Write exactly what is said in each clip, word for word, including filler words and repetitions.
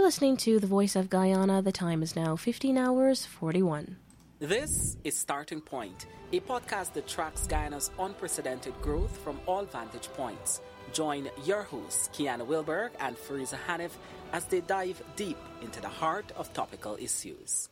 listening to The Voice of Guyana. The time is now fifteen hours forty-one. This is Starting Point, a podcast that tracks Guyana's unprecedented growth from all vantage points. Join your hosts, Kiana Wilberg and Fariza Hanif, as they dive deep into the heart of topical issues.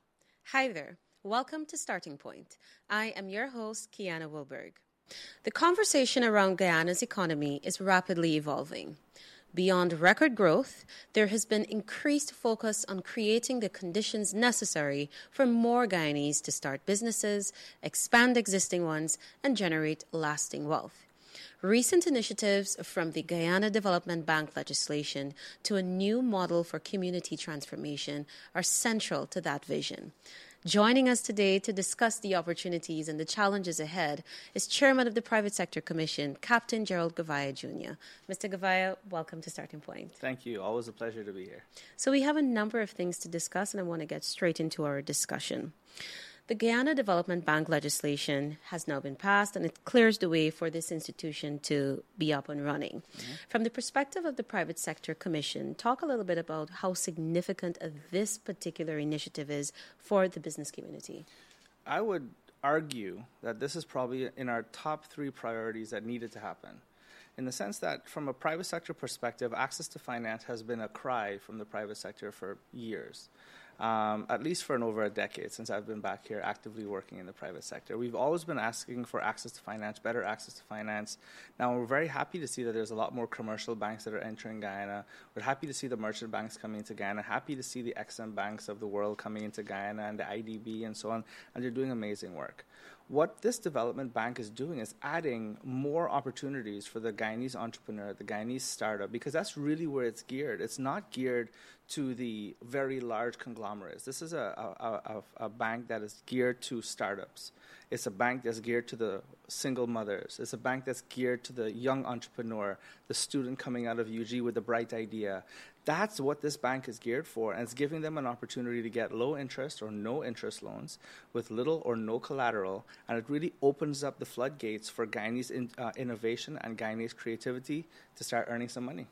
Hi there. Welcome to Starting Point. I am your host, Kiana Wilberg. The conversation around Guyana's economy is rapidly evolving. Beyond record growth, there has been increased focus on creating the conditions necessary for more Guyanese to start businesses, expand existing ones, and generate lasting wealth. Recent initiatives from the Guyana Development Bank legislation to a new model for community transformation are central to that vision. Joining us today to discuss the opportunities and the challenges ahead is Chairman of the Private Sector Commission, Captain Gerald Gavaya Junior Mister Gavaya, welcome to Starting Point. Thank you. Always a pleasure to be here. So we have a number of things to discuss, and I want to get straight into our discussion. The Guyana Development Bank legislation has now been passed, and it clears the way for this institution to be up and running. Mm-hmm. From the perspective of the Private Sector Commission, talk a little bit about how significant this particular initiative is for the business community. I would argue that this is probably in our top three priorities that needed to happen, in the sense that from a private sector perspective, access to finance has been a cry from the private sector for years. Um, at least for an over a decade since I've been back here actively working in the private sector. We've always been asking for access to finance, better access to finance. Now, we're very happy to see that there's a lot more commercial banks that are entering Guyana. We're happy to see the merchant banks coming into Guyana, happy to see the Ex-Im banks of the world coming into Guyana and the I D B and so on, and they're doing amazing work. What this development bank is doing is adding more opportunities for the Guyanese entrepreneur, the Guyanese startup, because that's really where it's geared. It's not geared to the very large conglomerates. This is a, a, a, a bank that is geared to startups. It's a bank that's geared to the single mothers. It's a bank that's geared to the young entrepreneur, the student coming out of U G with a bright idea. That's what this bank is geared for, and it's giving them an opportunity to get low interest or no interest loans with little or no collateral, and it really opens up the floodgates for Guyanese in, uh, innovation and Guyanese creativity to start earning some money.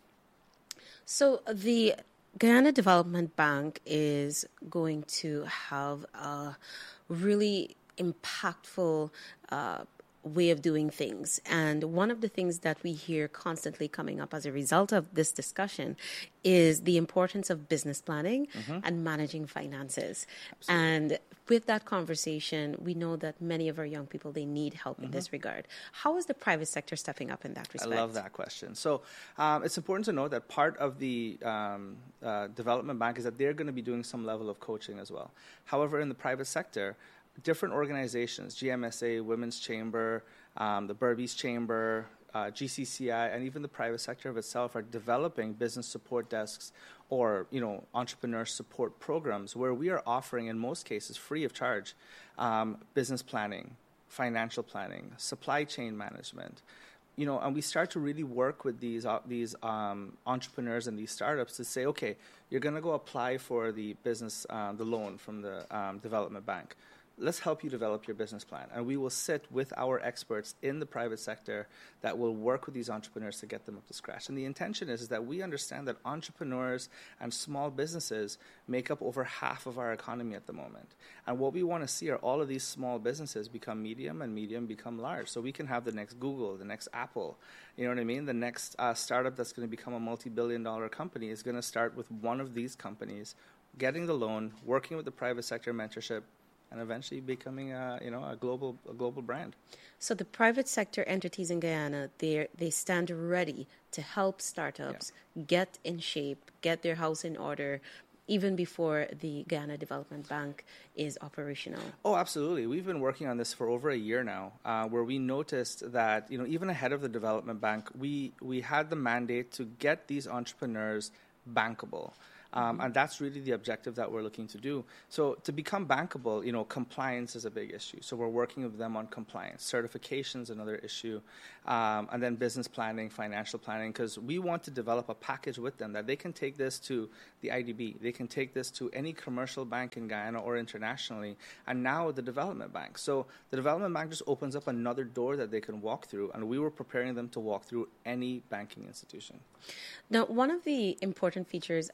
So the Guyana Development Bank is going to have a really impactful uh, way of doing things. And one of the things that we hear constantly coming up as a result of this discussion is the importance of business planning mm-hmm. and managing finances. Absolutely. And with that conversation, we know that many of our young people, they need help mm-hmm. in this regard. How is the private sector stepping up in that respect? I love that question. So um, it's important to know that part of the um, uh, development bank is that they're going to be doing some level of coaching as well. However, in the private sector, different organizations, G M S A, Women's Chamber, um, the Berbice Chamber, uh, G C C I, and even the private sector of itself are developing business support desks or, you know, entrepreneur support programs where we are offering, in most cases, free of charge, um, business planning, financial planning, supply chain management. You know, and we start to really work with these uh, these um, entrepreneurs and these startups to say, okay, you're going to go apply for the business, uh, the loan from the um, development bank. Let's help you develop your business plan. And we will sit with our experts in the private sector that will work with these entrepreneurs to get them up to scratch. And the intention is, is that we understand that entrepreneurs and small businesses make up over half of our economy at the moment. And what we want to see are all of these small businesses become medium and medium become large. So we can have the next Google, the next Apple, you know what I mean? The next uh, startup that's going to become a multi-billion dollar company is going to start with one of these companies, getting the loan, working with the private sector mentorship, and eventually becoming a, you know, a global a global brand. So the private sector entities in Guyana, they they stand ready to help startups yeah. get in shape, get their house in order, even before the Guyana Development Bank is operational. Oh, absolutely. We've been working on this for over a year now, uh, where we noticed that, you know, even ahead of the Development Bank, we we had the mandate to get these entrepreneurs bankable. Um, and that's really the objective that we're looking to do. So to become bankable, you know, compliance is a big issue. So we're working with them on compliance. Certification is another issue. Um, and then business planning, financial planning, because we want to develop a package with them that they can take this to the I D B. They can take this to any commercial bank in Guyana or internationally, and now the development bank. So the development bank just opens up another door that they can walk through, and we were preparing them to walk through any banking institution. Now, one of the important features of the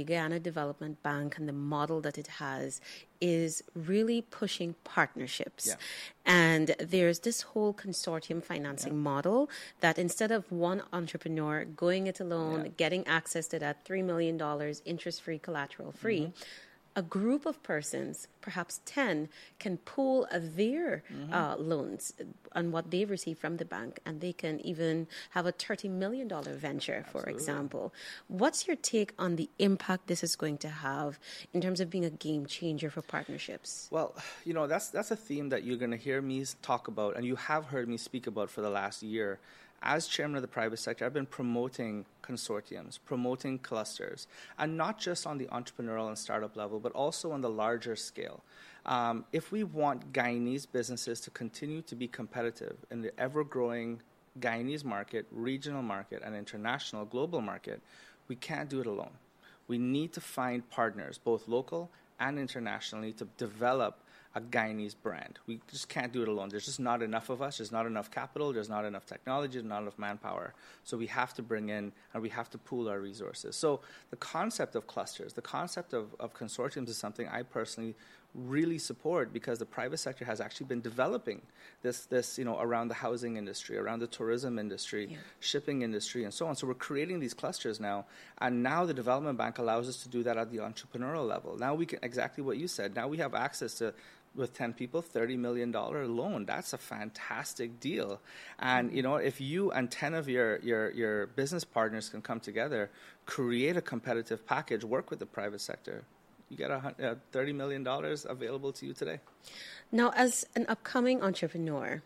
Guyana Development Bank and the model that it has is really pushing partnerships. Yeah. And there's this whole consortium financing yeah. model that instead of one entrepreneur going it alone, yeah. getting access to that three million dollars interest-free, collateral-free, mm-hmm. a group of persons, perhaps ten, can pool their mm-hmm. uh, loans on what they've received from the bank, and they can even have a thirty million dollars venture, Absolutely. For example. What's your take on the impact this is going to have in terms of being a game changer for partnerships? Well, you know, that's, that's a theme that you're going to hear me talk about, and you have heard me speak about for the last year. As chairman of the private sector, I've been promoting consortiums, promoting clusters, and not just on the entrepreneurial and startup level, but also on the larger scale. Um, if we want Guyanese businesses to continue to be competitive in the ever-growing Guyanese market, regional market, and international global market, we can't do it alone. We need to find partners, both local and internationally, to develop a Guyanese brand. We just can't do it alone. There's just not enough of us. There's not enough capital. There's not enough technology. There's not enough manpower. So we have to bring in and we have to pool our resources. So the concept of clusters, the concept of, of consortiums is something I personally really support because the private sector has actually been developing this, this you know, around the housing industry, around the tourism industry, yeah. shipping industry, and so on. So we're creating these clusters now, and now the Development Bank allows us to do that at the entrepreneurial level. Now we can, exactly what you said, now we have access to, with ten people, thirty million dollars loan. That's a fantastic deal. And, you know, if you and ten of your, your, your business partners can come together, create a competitive package, work with the private sector, you get a thirty million dollars available to you today. Now, as an upcoming entrepreneur,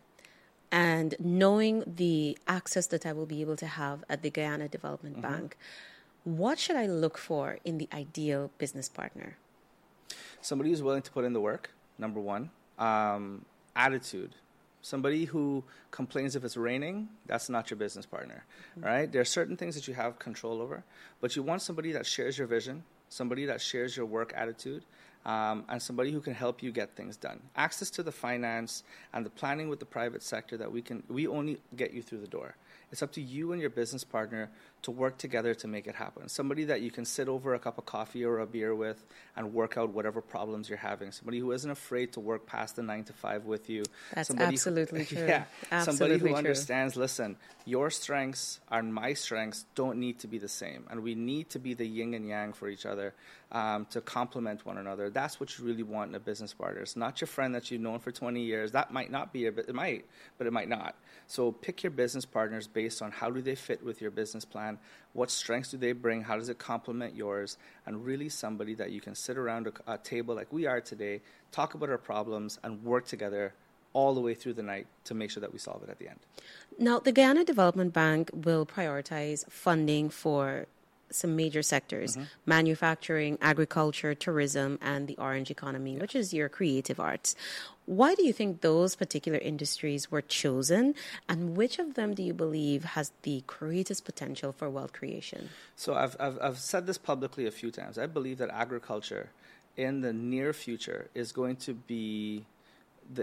and knowing the access that I will be able to have at the Guyana Development mm-hmm. Bank, what should I look for in the ideal business partner? Somebody who's willing to put in the work, number one. Um, attitude. Somebody who complains if it's raining, that's not your business partner, mm-hmm. right? There are certain things that you have control over, but you want somebody that shares your vision, somebody that shares your work attitude, um, and somebody who can help you get things done. Access to the finance and the planning with the private sector that we can, we only get you through the door. It's up to you and your business partner to work together to make it happen. Somebody that you can sit over a cup of coffee or a beer with and work out whatever problems you're having. Somebody who isn't afraid to work past the nine to five with you. That's somebody absolutely who, true. Yeah, absolutely somebody who true. understands, listen, your strengths and my strengths don't need to be the same. And we need to be the yin and yang for each other um, to complement one another. That's what you really want in a business partner. It's not your friend that you've known for twenty years. That might not be, a, it might, but it might not. So pick your business partners based on how do they fit with your business plan, what strengths do they bring, how does it complement yours, and really somebody that you can sit around a, a table like we are today, talk about our problems, and work together all the way through the night to make sure that we solve it at the end. Now, the Guyana Development Bank will prioritize funding for some major sectors, mm-hmm. manufacturing, agriculture, tourism, and the orange economy, yeah. which is your creative arts. Why do you think those particular industries were chosen, and which of them do you believe has the greatest potential for wealth creation? So I've, I've, I've said this publicly a few times. I believe that agriculture in the near future is going to be the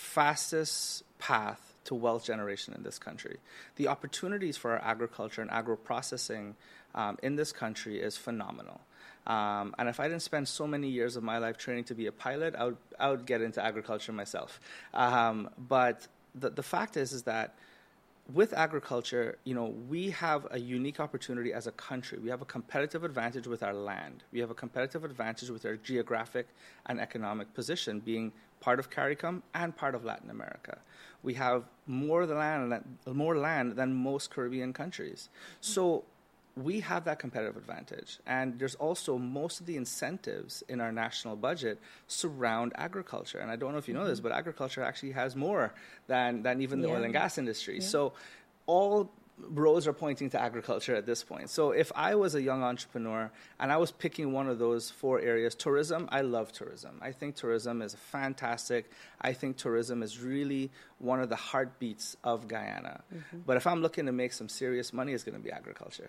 fastest path to wealth generation in this country. The opportunities for our agriculture and agro-processing um, in this country is phenomenal. Um, and if I didn't spend so many years of my life training to be a pilot, I would, I would get into agriculture myself. Um, but the, the fact is, is that with agriculture, you know, we have a unique opportunity as a country. We have a competitive advantage with our land. We have a competitive advantage with our geographic and economic position, being part of CARICOM and part of Latin America. We have more land, more land than most Caribbean countries. So we have that competitive advantage. And there's also most of the incentives in our national budget surround agriculture. And I don't know if you know mm-hmm. this, but agriculture actually has more than, than even the yeah. oil and gas industry. Yeah. So all roads are pointing to agriculture at this point. So if I was a young entrepreneur and I was picking one of those four areas, tourism, I love tourism. I think tourism is fantastic. I think tourism is really one of the heartbeats of Guyana. Mm-hmm. But if I'm looking to make some serious money, it's going to be agriculture.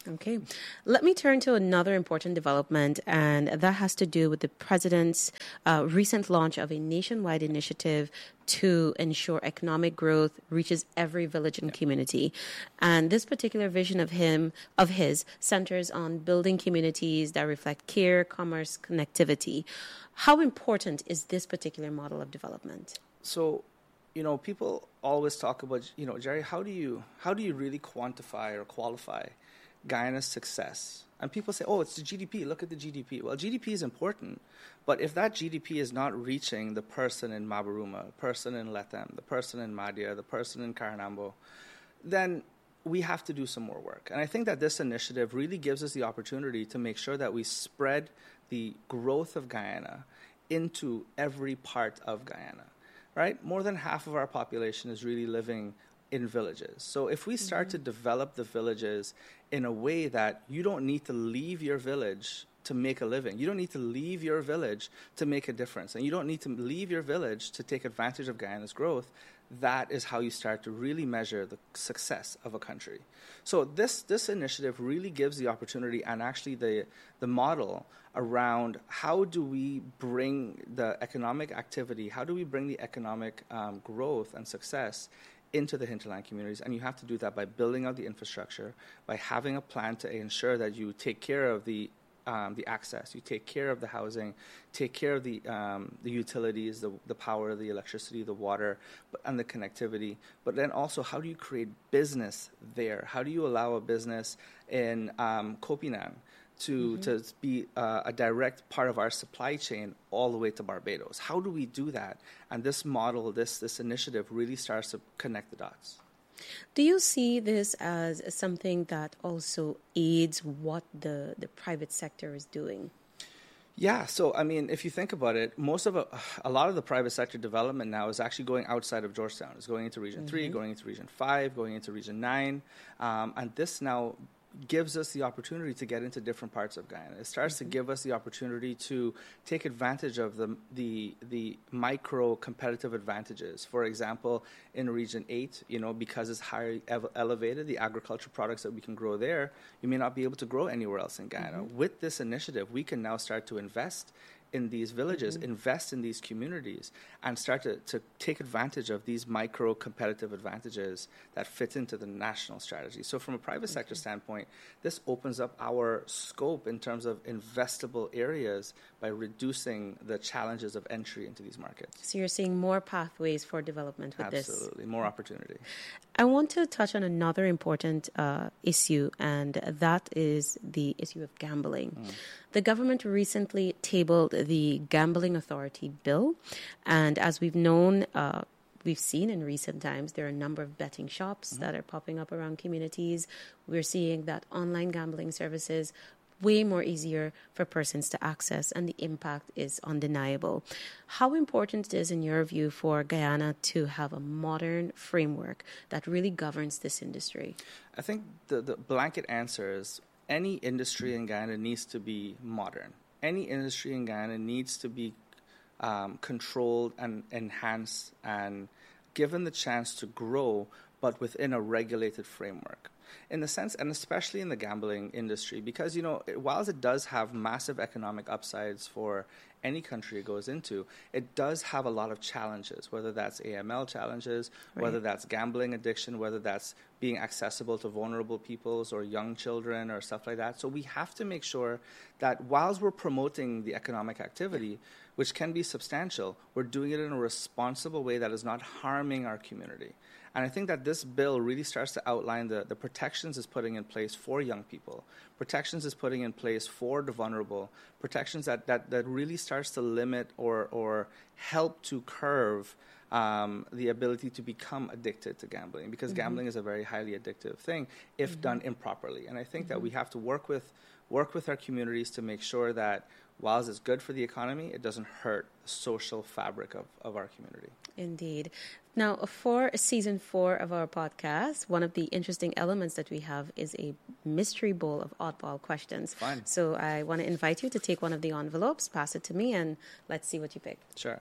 Okay. Let me turn to another important development, and that has to do with the president's uh, recent launch of a nationwide initiative to ensure economic growth reaches every village and community. And this particular vision of him, of his, centers on building communities that reflect care, commerce, connectivity. How important is this particular model of development? So, you know, people always talk about, you know, Jerry, how do you how do you really quantify or qualify Guyana's success? And people say, oh, it's the G D P. Look at the G D P. Well, G D P is important, but if that G D P is not reaching the person in Mabaruma, the person in Lethem, the person in Madia, the person in Karanambo, then we have to do some more work. And I think that this initiative really gives us the opportunity to make sure that we spread the growth of Guyana into every part of Guyana, right? More than half of our population is really living in villages. So if we start mm-hmm. to develop the villages in a way that you don't need to leave your village to make a living, you don't need to leave your village to make a difference, and you don't need to leave your village to take advantage of Guyana's growth, that is how you start to really measure the success of a country. So this this initiative really gives the opportunity and actually the the model around how do we bring the economic activity, how do we bring the economic um, growth and success into the hinterland communities. And you have to do that by building out the infrastructure, by having a plan to ensure that you take care of the Um, the access, you take care of the housing, take care of the um, the utilities, the the power, the electricity, the water, but, and the connectivity. But then also, how do you create business there? How do you allow a business in um, Kopinang to mm-hmm. to be uh, a direct part of our supply chain all the way to Barbados? How do we do that? And this model, this this initiative, really starts to connect the dots. Do you see this as something that also aids what the, the private sector is doing? Yeah, so I mean, if you think about it, most of a, a lot of the private sector development now is actually going outside of Georgetown. It's going into Region mm-hmm. three, going into Region five, going into Region nine, um, and this now gives us the opportunity to get into different parts of Guyana. It starts mm-hmm. to give us the opportunity to take advantage of the the the micro competitive advantages. For example, in Region eight, you know, because it's higher ev- elevated, the agriculture products that we can grow there, you may not be able to grow anywhere else in Guyana. Mm-hmm. With this initiative, we can now start to invest in these villages, mm-hmm. invest in these communities, and start to, to take advantage of these micro competitive advantages that fit into the national strategy. So from a private okay. sector standpoint, this opens up our scope in terms of investable areas by reducing the challenges of entry into these markets. So you're seeing more pathways for development with Absolutely. this. Absolutely, more opportunity. I want to touch on another important uh, issue, and that is the issue of gambling. Mm. The government recently tabled the Gambling Authority Bill, and as we've known, uh, we've seen in recent times, there are a number of betting shops mm-hmm. that are popping up around communities. We're seeing that online gambling services way more easier for persons to access, and the impact is undeniable. How important it is, in your view, for Guyana to have a modern framework that really governs this industry? I think the, the blanket answer is any industry in Guyana needs to be modern. Any industry in Guyana needs to be um, controlled and enhanced and given the chance to grow, but within a regulated framework. In the sense, and especially in the gambling industry, because, you know, whilst it does have massive economic upsides for any country it goes into, it does have a lot of challenges, whether that's A M L challenges, right. whether that's gambling addiction, whether that's being accessible to vulnerable peoples or young children or stuff like that. So we have to make sure that whilst we're promoting the economic activity, which can be substantial, we're doing it in a responsible way that is not harming our community. And I think that this bill really starts to outline the, the protections it's putting in place for young people, protections it's putting in place for the vulnerable, protections that, that, that really starts to limit or, or help to curve um, the ability to become addicted to gambling, because mm-hmm. gambling is a very highly addictive thing if mm-hmm. done improperly. And I think mm-hmm. that we have to work with work with our communities to make sure that whilst it's good for the economy, it doesn't hurt the social fabric of, of our community. Indeed. Now, for season four of our podcast, one of the interesting elements that we have is a mystery bowl of oddball questions. Fun. So I want to invite you to take one of the envelopes, pass it to me, and let's see what you pick. Sure.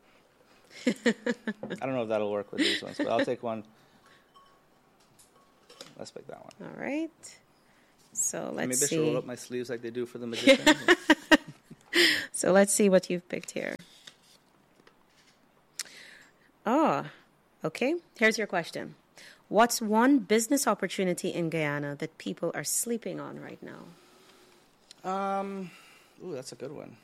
I don't know if that'll work with these ones, but I'll take one. Let's pick that one. All right. So let's Maybe see. I should roll up my sleeves like they do for the magician. So let's see what you've picked here. Oh, okay. Here's your question. What's one business opportunity in Guyana that people are sleeping on right now? Um, ooh, that's a good one.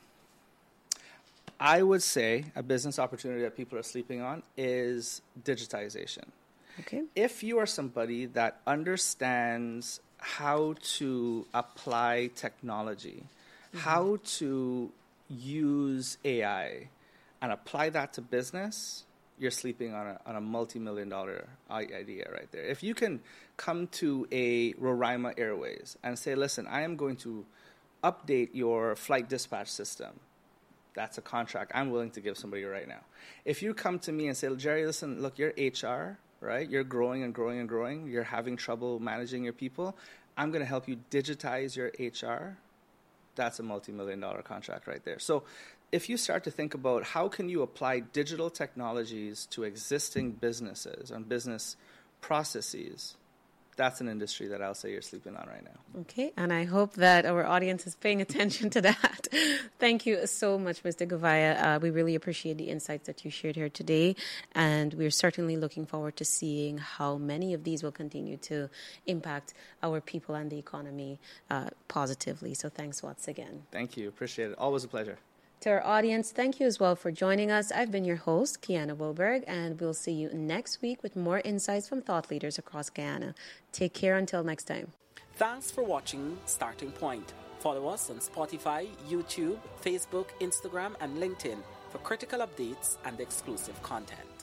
I would say a business opportunity that people are sleeping on is digitization. Okay. If you are somebody that understands how to apply technology, mm-hmm. how to use A I and apply that to business, you're sleeping on a, on a multi-million dollar idea right there. If you can come to a Roraima Airways and say, listen, I am going to update your flight dispatch system, that's a contract I'm willing to give somebody right now. If you come to me and say, Jerry, listen, look, you're H R, right? You're growing and growing and growing. You're having trouble managing your people. I'm going to help you digitize your H R. That's a multi-million dollar contract right there. So if you start to think about how can you apply digital technologies to existing businesses and business processes, that's an industry that I'll say you're sleeping on right now. Okay, and I hope that our audience is paying attention to that. Thank you so much, Mister Govaya. Uh, we really appreciate the insights that you shared here today, and we're certainly looking forward to seeing how many of these will continue to impact our people and the economy uh, positively. So thanks once again. Thank you. Appreciate it. Always a pleasure. To our audience, thank you as well for joining us. I've been your host, Kiana Wilberg, and we'll see you next week with more insights from thought leaders across Guyana. Take care until next time. Thanks for watching Starting Point. Follow us on Spotify, YouTube, Facebook, Instagram, and LinkedIn for critical updates and exclusive content.